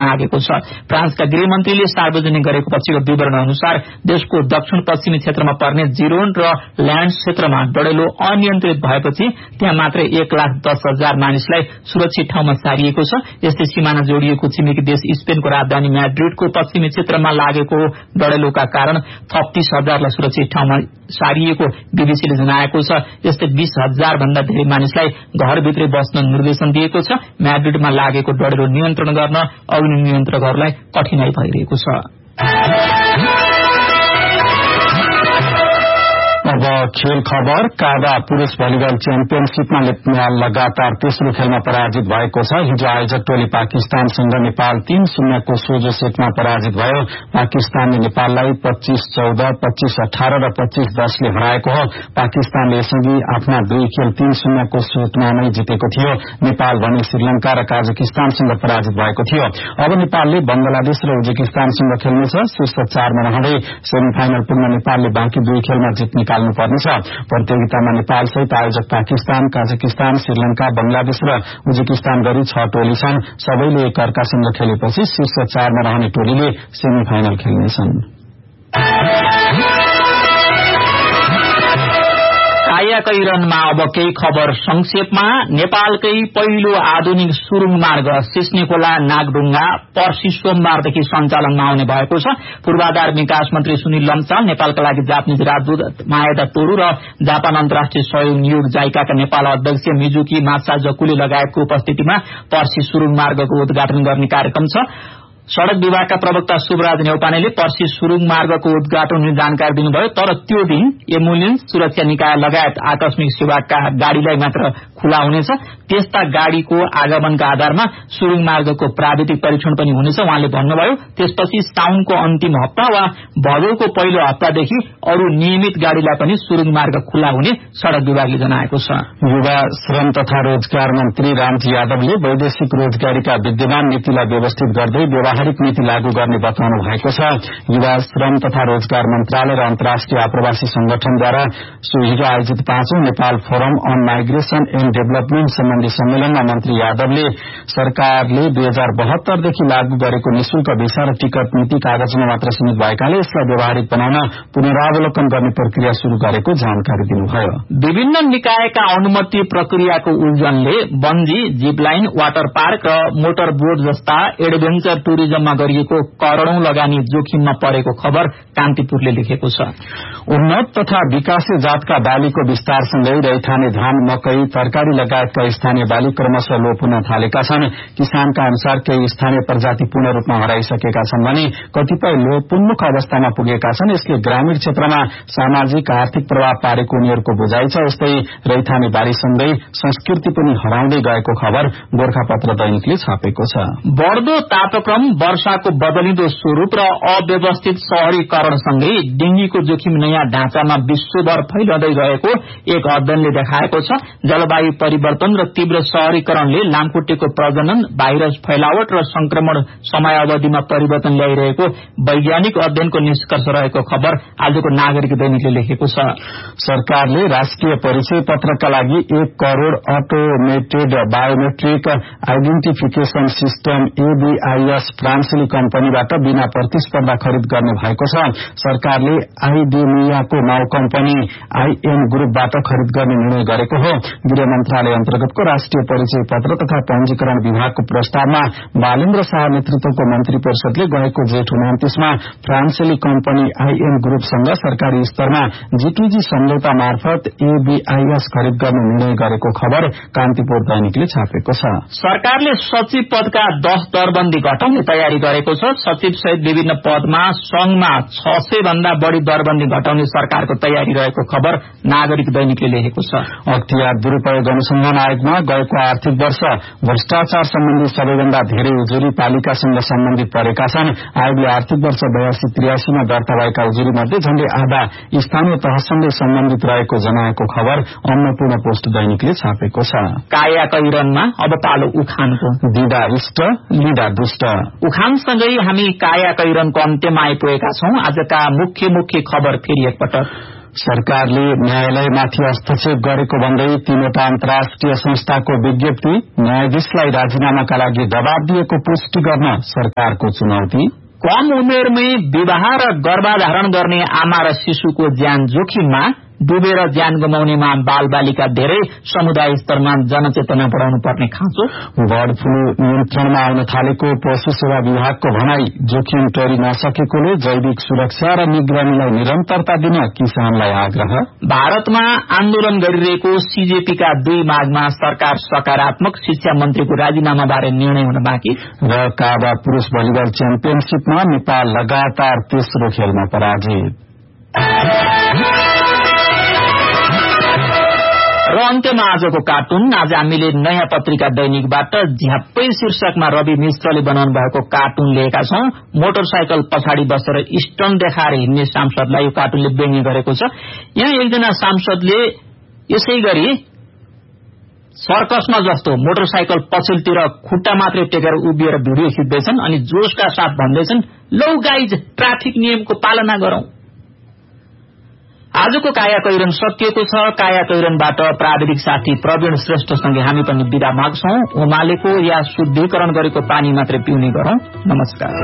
मागेको छ। फ्रान्सका गृहमन्त्रीले सार्वजनिक गरेको पछिको विवरण अनुसार देशको दक्षिण पश्चिमी क्षेत्रमा पर्ने जिरोन र ल्यान्ड्स क्षेत्रमा डडेलो अनियन्त्रित भएपछि त्यहाँ मात्र 1,10,000 मानिसलाई सुरक्षित ठाउँमा सारिएको छ। यस्तै सिमाना जोडिएको छिमेकी देश स्पेनको राजधानी म्याड्रिडको पश्चिमी क्षेत्रमा लागेको डडेलोका कारण 30,000लाई सुरक्षित ठाउँमा सारिएको बीबीसीले जनाएको छ। यस्तै 20,000 भन्दा धेरै मानिसलाई घरभित्रै बस्न निर्देशन दिएको छ। म्याड्रिडमा लागेको डडेलो नियन्त्रण गर्न अग्नि नियन्त्रकहरूलाई कठिनाई भइरहेको छ। अब खेल खबर। काबा पुरूष भलिबल च्याम्पियनशीपमा नेपाल लगातार तेस्रो खेलमा पराजित भएको छ। हिजो आयोजक टोली पाकिस्तानसँग नेपाल 3-0 को सोझो सेटमा पराजित भयो। पाकिस्तानले नेपाललाई 25-14, 25-18 र 25-10 ले हराएको हो। पाकिस्तानले यसअघि आफ्ना 2 खेल 3-0 को सेटमा नै जितेको थियो। नेपाल भने श्रीलंका र काजाकिस्तानसँग पराजित भएको थियो। अब नेपालले बंगलादेश र उज्बेकिस्तानसँग खेल्नेछ। शीर्ष 4 मा रहँदै सेमिफाइनल पुग्न नेपालले बाँकी 2 खेलमा जित निकाल्नु पर्नेछ। प्रतियोगितामा नेपाल सहित आयोजक पाकिस्तान, काजाकिस्तान, श्रीलंका, बंगलादेश र उज्बेकिस्तान गरी 6 टोली छन्। सबैले एकअर्कासँग खेलेपछि शीर्ष 4 मा रहने टोलीले सेमिफाइनल खेल्नेछन्। कायाकैरनमा अब केही खबर संक्षेपमा। नेपालकै पहिलो आधुनिक सुरुङ मार्ग सिस्नेखोला नागढुङ्गा पर्सि सोमबारदेखि सञ्चालनमा आउने भएको छ। पूर्वाधार विकास मन्त्री सुनिल लम्साल, नेपालका लागि जापानिज राजदूत माएदा तोरू र जापान अन्तर्राष्ट्रिय सहयोग नियोग जाइकाका नेपाल अध्यक्ष मिजुकी मात्साजकुले लगायतको उपस्थितिमा पर्सि सुरुङ मार्गको उद्घाटन गर्ने कार्यक्रम छ। सड़क विभागका प्रवक्ता शुभराज न्यौपानेले पर्सि सुरुङ मार्गको उद्घाटन हुने जानकारी दिनुभयो। तर त्यो दिन एम्बुलेन्स, सुरक्षा निकाय लगायत आकस्मिक सेवाका गाड़ीलाई मात्र खुला हुनेछ। त्यस्ता गाड़ीको आगमनका आधारमा सुरुङ मार्गको प्राविधिक परीक्षण पनि हुनेछ। उहाँले भन्नुभयो त्यसपछि साउनको अन्तिम हप्ता वा भदौको पहिलो हप्तादेखि अरू नियमित गाड़ीलाई पनि सुरुङ मार्ग खुला हुने सड़क विभागले जनाएको छ। युवा श्रम तथा रोजगार मन्त्री रामजी यादवले वैदेशिक रोजगारीका विद्यमान नीतिलाई व्यवस्थित गर्दै व्यावहारिक नीति लागू गर्ने बताउनु भएको छ। युवा श्रम तथा रोजगार मन्त्रालय र अन्तर्राष्ट्रिय आप्रवासी संगठनद्वारा हिजो आयोजित 5औं Nepal forum on migration and development सम्बन्धी सम्मेलनमा मन्त्री यादवले सरकारले 2072 देखि लागू गरेको निशुल्क भिसा र टिकट नीति कागजमा मात्र सीमित भएकाले यसलाई व्यावहारिक बनाउन पुनरावलोकन गर्ने प्रक्रिया शुरू गरेको जानकारी दिनुभयो। विभिन्न निकायका अनुमति प्रक्रियाको उल्झनले बन्जी, जिपलाइन, वाटर पार्क र मोटर बोट जस्ता एडभेन्चर टुरिज्ममा गरिएको करोड़ौं लगानी जोखिममा परेको खबर कान्तिपुरले लेखेको छ। उन्नत तथा विकासे जातका बालीको विस्तारसँगै रैथाने धान, मकै, तरकारी लगायतका स्थानीय बाली क्रमशः लोप हुन थालेका छन्। किसानका अनुसार केही स्थानीय प्रजाति पूर्ण रूपमा हराइसकेका छन् भने कतिपय लोपोन्मुख अवस्थामा पुगेका छन्। यसले ग्रामीण क्षेत्रमा सामाजिक आर्थिक प्रभाव पारेको उनीहरूको बुझाइ छ। यस्तै रैथाने बालीसँगै संस्कृति पनि हराउँदै गएको खबर गोर्खापत्र दैनिकले छापेको छ। बढ्दो तापक्रम, वर्षाको बदलिँदो स्वरूप र अव्यवस्थित शहरीकरणसँगै डेंगीको जोखिम नयाँ ढाँचामा विश्वभर फैलदै गएको एक अध्ययनले देखाएको छ। जलवायु परिवर्तन र तीव्र शहरीकरणले लामखुट्टेको प्रजनन, भाइरस फैलावट र संक्रमण समयावधिमा परिवर्तन ल्याइरहेको वैज्ञानिक अध्ययनको निष्कर्ष रहेको खबर आजको नागरिक दैनिकले लेखेको छ। सरकारले राष्ट्रिय परिचय पत्रका लागि 1 crore automated biometric identification system एबीआईएस फ्रान्सेली कम्पनीबाट बिना प्रतिस्पर्धा खरिद गर्ने भएको छ। सरकारले आइडेमियाको नाउ कम्पनी आईएन ग्रुपबाट खरिद गर्ने निर्णय गरेको हो। गृह मन्त्रालय अन्तर्गतको राष्ट्रिय परिचय पत्र तथा पंजीकरण विभागको प्रस्तावमा बालेन्द्र शाह नेतृत्वको मन्त्री परिषदले गएको जेठ 29 मा फ्रान्सेली कम्पनी आईएन ग्रुपसँग सरकारी स्तरमा जीटूजी सम्झौता मार्फत एबीआईएस खरिद गर्ने निर्णय गरेको खबर कान्तिपुर दैनिकले छापेको छ। सरकारले सचिव पदका 10 दरबन्दी घटाउने तयारी गरेको छ। सचिव सहित विभिन्न पदमा संघमा 600 भन्दा बढ़ी दरबन्दी घटाउने सरकारको तयारी रहेको खबर नागरिक दैनिकले लेखेको छ। अख्तियार दुरूपयोग अनुसन्धान आयोगमा गएको आर्थिक वर्ष भ्रष्टाचार सम्बन्धी सबैभन्दा धेरै उजुरी पालिकासँग सम्बन्धित परेका छन्। आयोगले आर्थिक वर्ष 82-83 मा दर्ता भएका उजुरी मध्ये झण्डै आधा स्थानीय तहसँगै सम्बन्धित रहेको जनाएको खबर अन्नपूर्ण पोस्ट दैनिकले छापेको छ। कायाकैरनमा अब पालो उखानको। दिदा इष्ट लिदा दुष्ट। उखानसँगै हामी काया कैरनको अन्त्यमा आइपुगेका छौं। आजका मुख्य खबर फेरि एकपटक। सरकारले न्यायालयमाथि हस्तक्षेप गरेको भन्दै 3वटा अन्तर्राष्ट्रिय संस्थाको विज्ञप्ति, न्यायाधीशलाई राजीनामाका लागि दबाव दिएको पुष्टि गर्न सरकारको चुनौती। कम उमेरमै विवाह र गर्भाधारण गर्ने आमा र शिशुको ज्यान जोखिममा, डुबेर ज्यान गुमाउनेमा बालबालिका धेरै, समुदाय स्तरमा जनचेतना बढ़ाउनु पर्ने खाँचो। बर्ड फ्लू नियन्त्रणमा आउन थालेको पशु सेवा विभागको भनाई, जोखिम टोरी नसकेकोले जैविक सुरक्षा र निगरानीलाई निरन्तरता दिन किसानलाई आग्रह। भारतमा आन्दोलन गरिरहेको सीजेपीका 2 मागमा सरकार सकारात्मक, शिक्षा मन्त्रीको राजीनामाबारे निर्णय हुन बाँकी। र काबा पुरूष भलिबल च्याम्पियनशीपमा नेपाल लगातार तेस्रो खेलमा पराजित। र अन्त्यमा आजको कार्टुन। आज हामीले नयाँ पत्रिका दैनिकबाट झ्याप्पै शीर्षकमा रवि मिश्रले बनाउनु भएको कार्टुन लिएका छौं। मोटरसाइकल पछाडि बसेर स्टन देखाएर हिँड्ने सांसदलाई यो कार्टुनले व्यङ्ग्य गरेको छ। यहाँ एकजना सांसदले यसै गरी सर्कसमा जस्तो मोटरसाइकल पछिल्तिर खुट्टा मात्रै टेकेर उभिएर भिडियो खिच्दैछन् अनि जोशका साथ भन्दैछन्, लौ गाइज, ट्राफिक नियमको पालना गरौं। आजको काया कैरन सकिएको छ। काया कैरनबाट प्राविधिक साथी प्रवीण श्रेष्ठसँगै हामी पनि बिदा माग्छौं। उमालेको या शुद्धिकरण गरेको पानी मात्रै पिउने गरौं। नमस्कार।